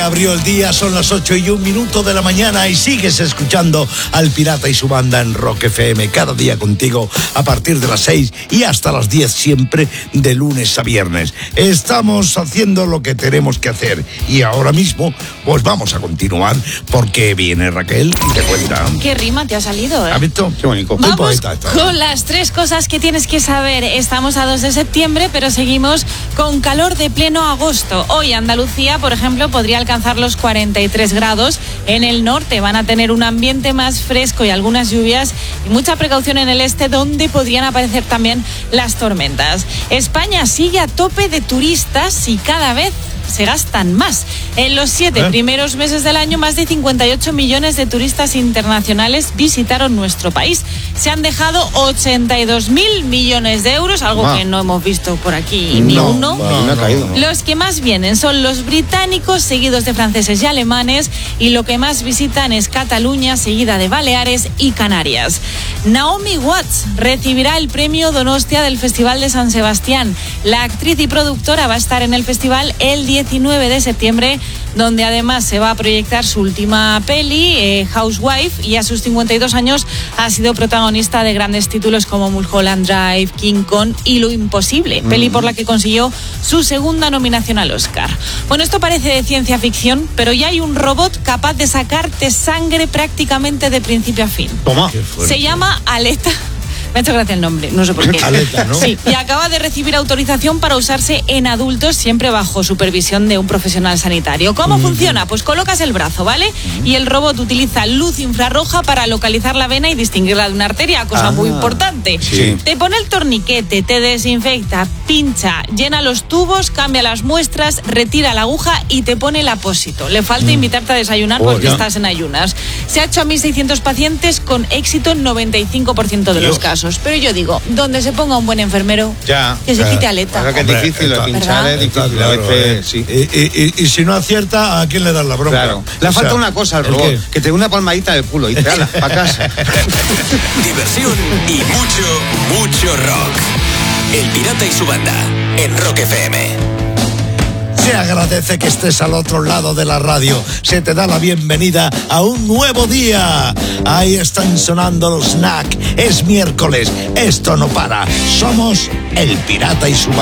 Abrió el día, son las 8:01 de la mañana y sigues escuchando al Pirata y su banda en Rock FM, cada día contigo a partir de las 6 y hasta las 10 siempre, de lunes a viernes. Estamos haciendo lo que tenemos que hacer y ahora mismo pues vamos a continuar porque viene Raquel y te cuenta. ¿Qué rima te ha salido? ¿Has visto? Qué bonito. Vamos con las 3 cosas que tienes que saber. Estamos a 2 de septiembre, pero seguimos con calor de pleno agosto. Hoy Andalucía, por ejemplo, podría alcanzar los 43 grados. En el norte van a tener un ambiente más fresco y algunas lluvias y mucha precaución en el este, donde podrían aparecer también las tormentas. España sigue a tope de turistas y cada vez se gastan más. En los 7 primeros meses del año, más de 58 millones de turistas internacionales visitaron nuestro país. Se han dejado 82.000 millones de euros, algo que no hemos visto por aquí ni uno. Los que más vienen son los británicos, seguidos de franceses y alemanes, y lo que más visitan es Cataluña, seguida de Baleares y Canarias. Naomi Watts recibirá el premio Donostia del Festival de San Sebastián. La actriz y productora va a estar en el festival el 19 de septiembre, donde además se va a proyectar su última peli, Housewife, y a sus 52 años ha sido protagonista de grandes títulos como Mulholland Drive, King Kong y Lo Imposible, peli por la que consiguió su segunda nominación al Oscar. Bueno, esto parece de ciencia ficción, pero ya hay un robot capaz de sacarte sangre prácticamente de principio a fin. Toma. Se llama Aleta. Me ha hecho gracia el nombre, no sé por qué. Aleta, ¿no? Sí, y acaba de recibir autorización para usarse en adultos, siempre bajo supervisión de un profesional sanitario. ¿Cómo funciona? Pues colocas el brazo, ¿vale? Y el robot utiliza luz infrarroja para localizar la vena y distinguirla de una arteria, cosa muy importante. Sí. Te pone el torniquete, te desinfecta, pincha, llena los tubos, cambia las muestras, retira la aguja y te pone el apósito. Le falta invitarte a desayunar porque estás en ayunas. Se ha hecho a 1.600 pacientes con éxito en 95% de los casos. Pero yo digo, donde se ponga un buen enfermero, que se quite Aleta. Claro que es difícil, pinchar es difícil. Claro, sí. Y si no acierta, ¿a quién le das la bronca? Claro. Le falta una cosa al robot, que te dé una palmadita del culo y te ala, para casa. Diversión y mucho rock. El Pirata y su banda en Rock FM. Se agradece que estés al otro lado de la radio. Se te da la bienvenida a un nuevo día. Ahí están sonando los Snack. Es miércoles. Esto no para. Somos el Pirata y su banda.